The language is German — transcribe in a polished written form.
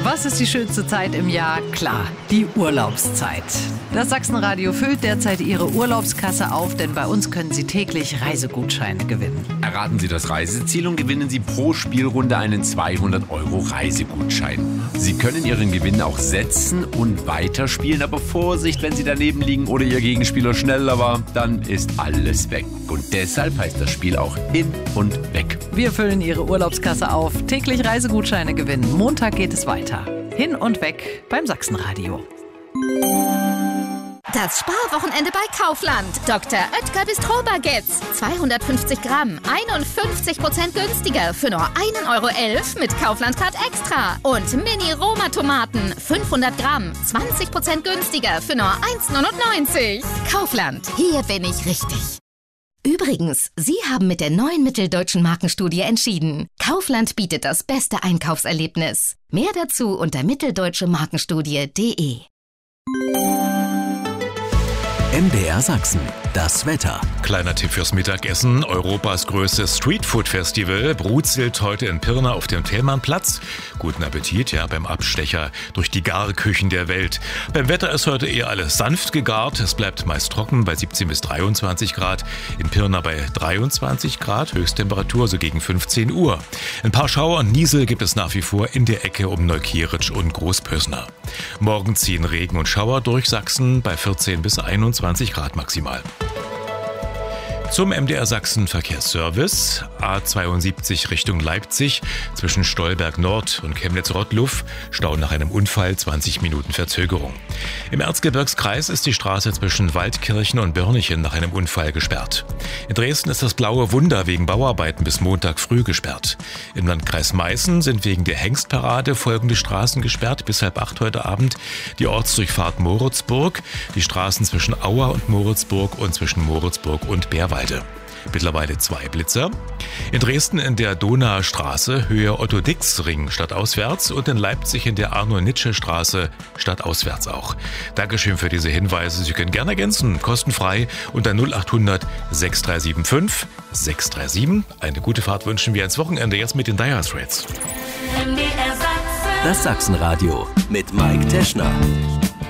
Was ist die schönste Zeit im Jahr? Klar, die Urlaubszeit. Das Sachsenradio füllt derzeit Ihre Urlaubskasse auf, denn bei uns können Sie täglich Reisegutscheine gewinnen. Erraten Sie das Reiseziel und gewinnen Sie pro Spielrunde einen 200€ Reisegutschein. Sie können Ihren Gewinn auch setzen und weiterspielen, aber Vorsicht, wenn Sie daneben liegen oder Ihr Gegenspieler schneller war, dann ist alles weg. Und deshalb heißt das Spiel auch hin und weg. Wir füllen Ihre Urlaubskasse auf, täglich Reisegutscheine gewinnen. Montag geht es weiter. Hin und weg beim Sachsenradio. Das Sparwochenende bei Kaufland. Dr. Oetker Bistro-Baguettes. 250 Gramm, 51% günstiger für nur 1,11 € mit Kaufland-Card Extra. Und Mini-Roma-Tomaten, 500 Gramm, 20% günstiger für nur 1,99 €. Kaufland, hier bin ich richtig. Übrigens, Sie haben mit der neuen Mitteldeutschen Markenstudie entschieden. Kaufland bietet das beste Einkaufserlebnis. Mehr dazu unter mitteldeutschemarkenstudie.de. MDR Sachsen, das Wetter. Kleiner Tipp fürs Mittagessen. Europas größtes Streetfood-Festival brutzelt heute in Pirna auf dem Thälmannplatz. Guten Appetit, ja, beim Abstecher durch die Garküchen der Welt. Beim Wetter ist heute eher alles sanft gegart. Es bleibt meist trocken bei 17 bis 23 Grad. In Pirna bei 23 Grad, Höchsttemperatur so gegen 15 Uhr. Ein paar Schauer und Niesel gibt es nach wie vor in der Ecke um Neukieritsch und Großpösner. Morgen ziehen Regen und Schauer durch Sachsen bei 14 bis 21 Grad maximal. Zum MDR Sachsen Verkehrsservice. A72 Richtung Leipzig zwischen Stolberg Nord und Chemnitz-Rottluff. Stau nach einem Unfall, 20 Minuten Verzögerung. Im Erzgebirgskreis ist die Straße zwischen Waldkirchen und Börnichen nach einem Unfall gesperrt. In Dresden ist das Blaue Wunder wegen Bauarbeiten bis Montag früh gesperrt. Im Landkreis Meißen sind wegen der Hengstparade folgende Straßen gesperrt bis 7:30 heute Abend. Die Ortsdurchfahrt Moritzburg, die Straßen zwischen Auer und Moritzburg und zwischen Moritzburg und Bärwalde. Mittlerweile 2 Blitzer. In Dresden in der Donauer Straße Höhe Otto-Dix-Ring stadtauswärts und in Leipzig in der Arno-Nitsche-Straße stadtauswärts auch. Dankeschön für diese Hinweise. Sie können gerne ergänzen, kostenfrei unter 0800 6375 637. Eine gute Fahrt wünschen wir ins Wochenende jetzt mit den Dire Straits. Das Sachsenradio mit Mike Teschner.